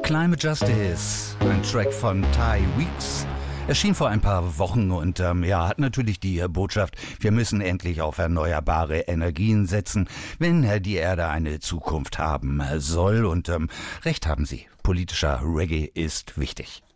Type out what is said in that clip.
Climate Justice, ein Track von Ty Weeks. Erschien vor ein paar Wochen und hat natürlich die Botschaft, wir müssen endlich auf erneuerbare Energien setzen, wenn die Erde eine Zukunft haben soll. Und recht haben Sie, politischer Reggae ist wichtig.